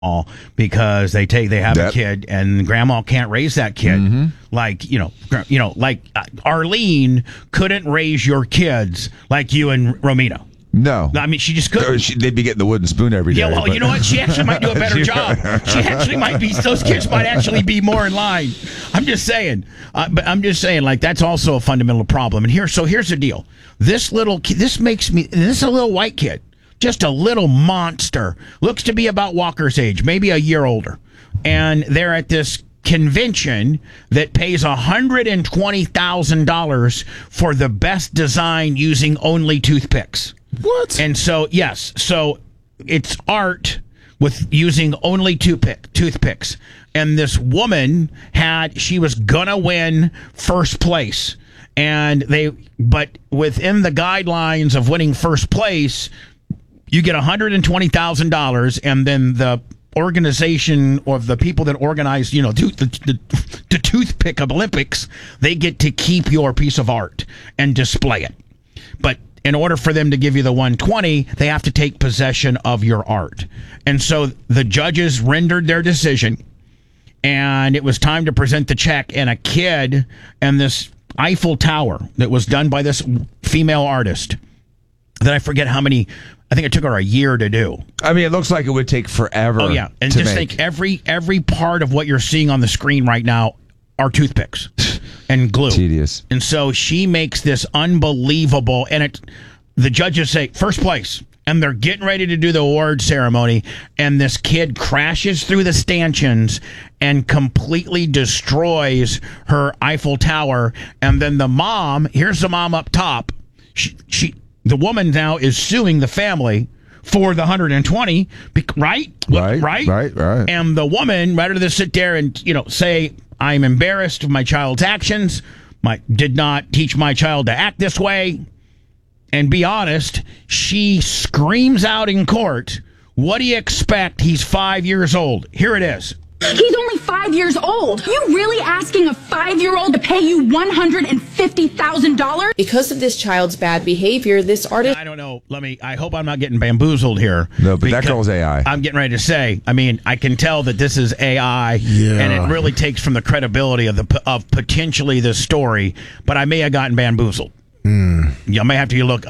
all because they have a kid and grandma can't raise that kid. Mm-hmm. Like, like Arlene couldn't raise your kids like you and Romina. No. I mean, she just couldn't. They'd be getting the wooden spoon every day. Yeah, well, you know what? She actually might do a better job. She actually might be, those kids might actually be more in line. I'm just saying. But I'm just saying, like, that's also a fundamental problem. And here's the deal. This little kid, this is a little white kid. Just a little monster. Looks to be about Walker's age, maybe a year older. And they're at this convention that pays $120,000 for the best design using only toothpicks. What? And so, yes. So it's art with using only toothpicks. And this woman she was going to win first place. But within the guidelines of winning first place, you get $120,000, and then the organization or the people that organize, the toothpick Olympics, they get to keep your piece of art and display it. But in order for them to give you the 120, they have to take possession of your art. And so the judges rendered their decision, and it was time to present the check. And a kid and this Eiffel Tower that was done by this female artist that I forget how many. I think it took her a year to do. I mean, it looks like it would take forever. Oh, yeah. And just think every part of what you're seeing on the screen right now are toothpicks and glue. Tedious. And so she makes this unbelievable, and the judges say, first place. And they're getting ready to do the award ceremony, and this kid crashes through the stanchions and completely destroys her Eiffel Tower. And then the mom, here's the mom up top, the woman now is suing the family for the 120, right? Right. And the woman, rather than sit there and say, I'm embarrassed of my child's actions, did not teach my child to act this way, and be honest, she screams out in court, what do you expect? He's 5 years old. Here it is. He's only 5 years old. You really asking a 5-year-old to pay you $150,000? Because of this child's bad behavior, this artist... I don't know. I hope I'm not getting bamboozled here. No, but that girl's AI. I'm getting ready to say, I can tell that this is AI, and it really takes from the credibility of potentially the story, but I may have gotten bamboozled. You may have to look.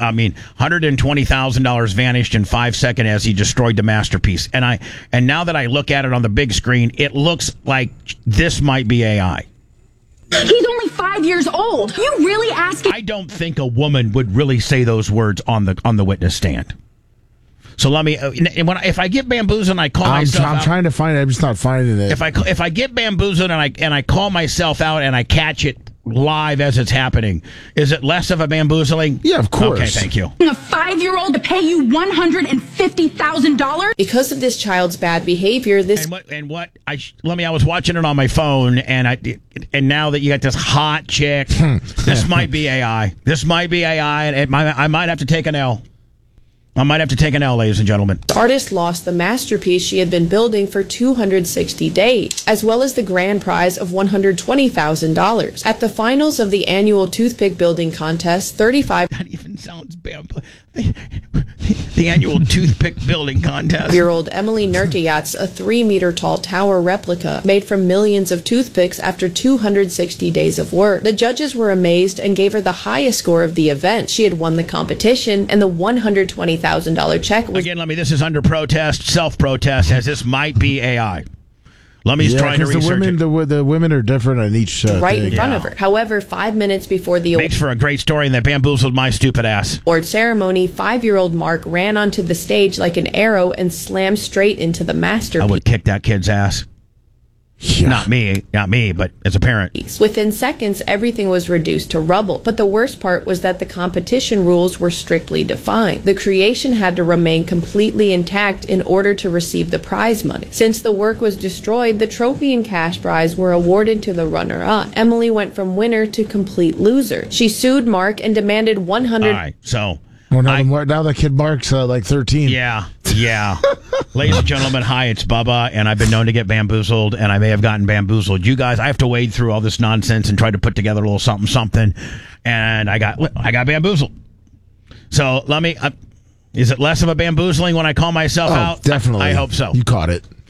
$120,000 vanished in 5 seconds as he destroyed the masterpiece. And now that I look at it on the big screen, it looks like this might be AI. He's only 5 years old. You really asking? I don't think a woman would really say those words on the witness stand. So let me. If I get bamboozled and I call myself out, I'm trying to find it. I'm just not finding it. If I get bamboozled and I call myself out and I catch it live as it's happening, is it less of a bamboozling? Yeah, of course. Okay, thank you. A 5-year-old to pay you $150,000? Because of this child's bad behavior, this... I was watching it on my phone, and now that you got this hot chick, this might be AI. This might be AI, and I might have to take an L. Ladies and gentlemen. The artist lost the masterpiece she had been building for 260 days, as well as the grand prize of $120,000. At the finals of the annual toothpick building contest, 35... That even sounds bad. The annual toothpick building contest. Year-old Emily Nertiatz, a 3-meter-tall tower replica made from millions of toothpicks after 260 days of work. The judges were amazed and gave her the highest score of the event. She had won the competition, and the $120,000 check was... Again, this is under protest, self-protest, as this might be AI. Lummy's trying to research it. The women are different on each right in front of her. However, 5 minutes before the makes for a great story, and that bamboozled my stupid ass. Award ceremony, 5-year-old Mark ran onto the stage like an arrow and slammed straight into the masterpiece. I would kick that kid's ass. Yeah. Not me, but as a parent. Within seconds, everything was reduced to rubble. But the worst part was that the competition rules were strictly defined. The creation had to remain completely intact in order to receive the prize money. Since the work was destroyed, the trophy and cash prize were awarded to the runner-up. Emily went from winner to complete loser. She sued Mark and demanded $100. All right, so... Well, now the kid Mark's like 13. Yeah. Ladies and gentlemen, hi, it's Bubba, and I've been known to get bamboozled, and I may have gotten bamboozled. You guys, I have to wade through all this nonsense and try to put together a little something, and I got bamboozled. So let me. Is it less of a bamboozling when I call myself out? Definitely. I hope so. You caught it.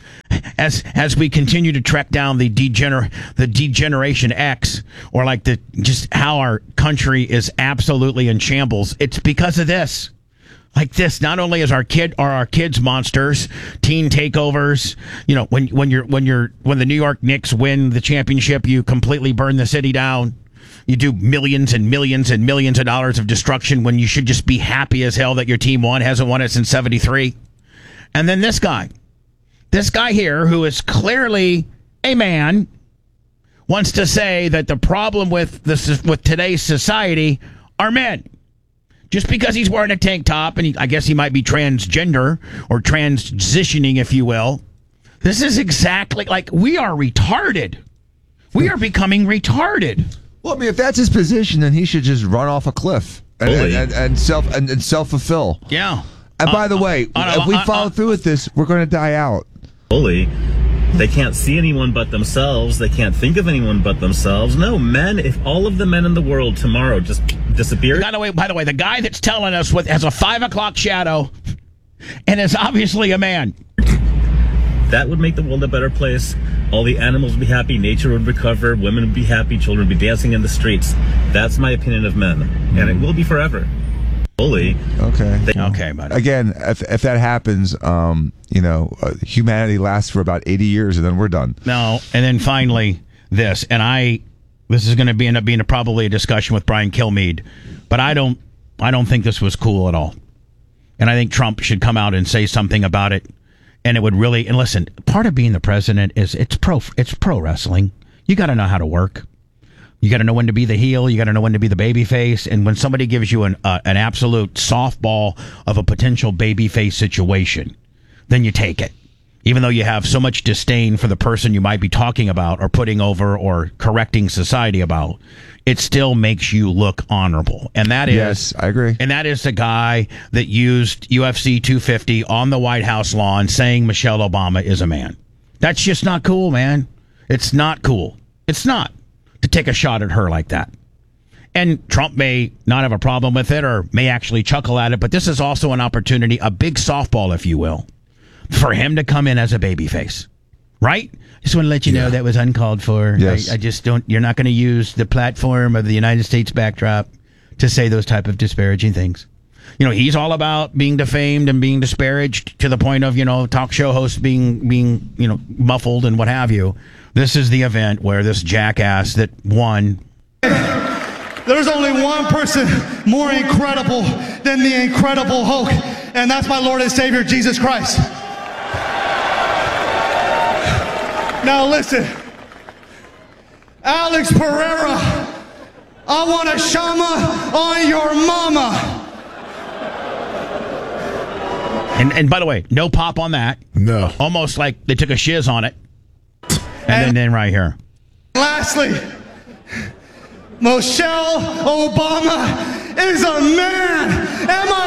as we continue to track down the degeneration X, or like just how our country is absolutely in shambles, it's because of this. Like this, not only is our kids monsters, teen takeovers. You know, when the New York Knicks win the championship, you completely burn the city down. You do millions and millions and millions of dollars of destruction when you should just be happy as hell that your team won. Hasn't won it since '73. And then this guy here, who is clearly a man, wants to say that the problem with today's society are men. Just because he's wearing a tank top, and I guess he might be transgender or transitioning, if you will. This is exactly like we are retarded. We are becoming retarded. Well, I mean, if that's his position, then he should just run off a cliff and self-fulfill. Yeah. And by the way, if we follow through with this, we're going to die out. Bully. They can't see anyone but themselves. They can't think of anyone but themselves. No, men, if all of the men in the world tomorrow just disappeared. By the way, the guy that's telling us has a 5 o'clock shadow and is obviously a man. That would make the world a better place. All the animals would be happy. Nature would recover. Women would be happy. Children would be dancing in the streets. That's my opinion of men. And it will be forever. Bully. Okay. Okay, buddy. Again, if that happens, humanity lasts for about 80 years and then we're done. No, and then finally this, and this is going to end up being probably a discussion with Brian Kilmeade, but I don't think this was cool at all, and I think Trump should come out and say something about it, and it would really. And listen, part of being the president is it's pro wrestling. You got to know how to work. You got to know when to be the heel. You got to know when to be the baby face. And when somebody gives you an absolute softball of a potential baby face situation, then you take it. Even though you have so much disdain for the person you might be talking about or putting over or correcting society about, it still makes you look honorable. And that is... Yes, I agree. And that is the guy that used UFC 250 on the White House lawn saying Michelle Obama is a man. That's just not cool, man. It's not cool. It's not. To take a shot at her like that. And Trump may not have a problem with it or may actually chuckle at it, but this is also an opportunity, a big softball, if you will, for him to come in as a babyface. Right? Just want to let you know that was uncalled for. Yes. I just don't, you're not going to use the platform of the United States backdrop to say those type of disparaging things. You know, he's all about being defamed and being disparaged to the point of, talk show hosts being muffled and what have you. This is the event where this jackass that won. There's only one person more incredible than the Incredible Hulk, and that's my Lord and Savior, Jesus Christ. Now listen, Alex Pereira, I want a shama on your mama. And by the way, no pop on that. No. Almost like they took a shiz on it. And then right here. Lastly, Michelle Obama is a man. Am I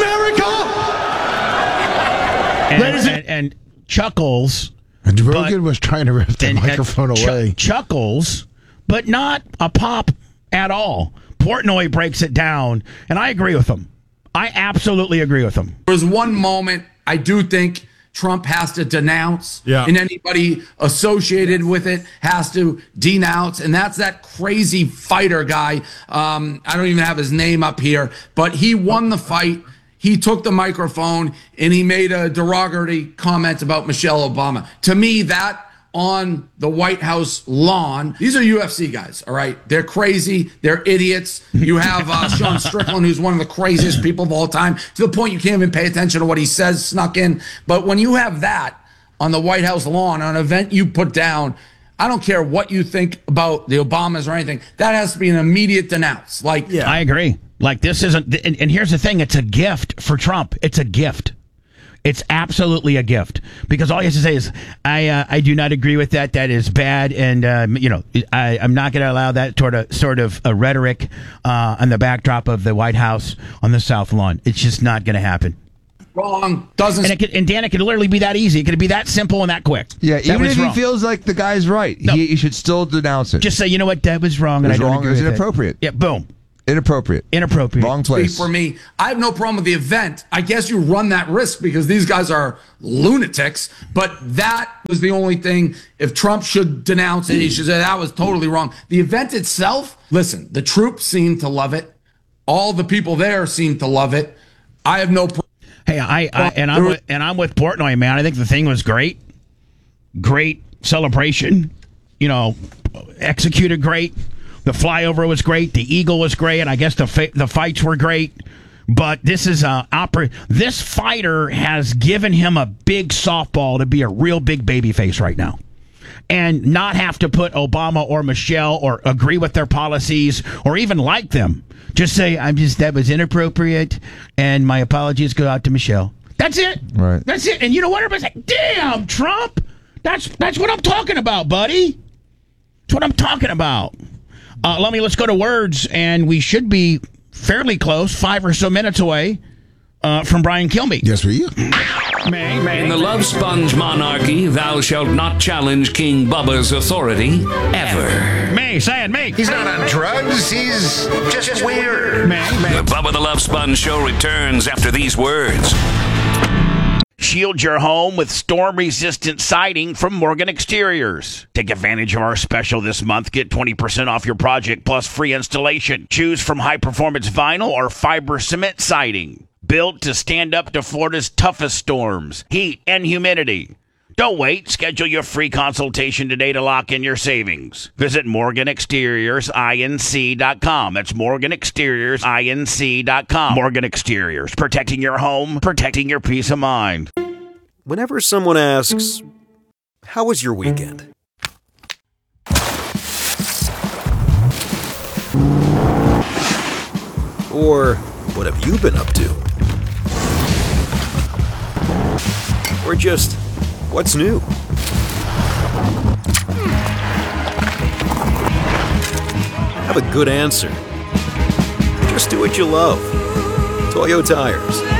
right, America? And Chuckles. And Rogan was trying to rip the microphone away. Chuckles, but not a pop at all. Portnoy breaks it down, and I agree with him. I absolutely agree with him. There was one moment I do think Trump has to denounce, and anybody associated with it has to denounce, and that's that crazy fighter guy. I don't even have his name up here, but he won the fight. He took the microphone, and he made a derogatory comment about Michelle Obama. To me, that on the White House lawn, these are UFC guys, all right? They're crazy. They're idiots. You have Sean Strickland, who's one of the craziest people of all time, to the point you can't even pay attention to what he says snuck in. But when you have that on the White House lawn, on an event you put down, I don't care what you think about the Obamas or anything, that has to be an immediate denounce. I agree. Like, this isn't, and here's the thing, it's a gift for Trump. It's a gift. It's absolutely a gift, because all he has to say is, I do not agree with that. That is bad. And, I'm not going to allow that sort of a rhetoric on the backdrop of the White House on the South Lawn. It's just not going to happen. Wrong. Doesn't. And Dan, it could literally be that easy. It could be that simple and that quick. Yeah, even if he feels like the guy's right, he should still denounce it. Just say, you know what, that was wrong. And I don't agree with it. Is it appropriate? Yeah, boom. Inappropriate. Wrong place. For me, I have no problem with the event. I guess you run that risk because these guys are lunatics, but that was the only thing. If Trump should denounce it, he should say that was totally wrong. The event itself, listen, the troops seem to love it. All the people there seem to love it. I have no problem. Hey, I'm with Portnoy, man. I think the thing was great. Great celebration. You know, executed great. The flyover was great. The Eagle was great. And I guess the fights were great. But this is this fighter has given him a big softball to be a real big baby face right now. And not have to put Obama or Michelle or agree with their policies or even like them. Just say, that was inappropriate, and my apologies go out to Michelle. That's it. Right. That's it. And you know what? Everybody's like, damn, Trump. That's what I'm talking about, buddy. That's what I'm talking about. Let's go to words, and we should be fairly close, 5 or so minutes away from Brian Kilmeade. Yes, we are. In the Love Sponge monarchy, thou shalt not challenge King Bubba's authority ever. Say it, May. He's not on drugs. He's just weird. The Bubba the Love Sponge show returns after these words. Shield your home with storm-resistant siding from Morgan Exteriors. Take advantage of our special this month. Get 20% off your project plus free installation. Choose from high-performance vinyl or fiber cement siding. Built to stand up to Florida's toughest storms, heat, and humidity. Don't wait. Schedule your free consultation today to lock in your savings. Visit MorganExteriorsINC.com. That's MorganExteriorsINC.com. Morgan Exteriors. Protecting your home, protecting your peace of mind. Whenever someone asks, how was your weekend? Or, what have you been up to? Or just, what's new? Have a good answer. Just do what you love. Toyo Tires.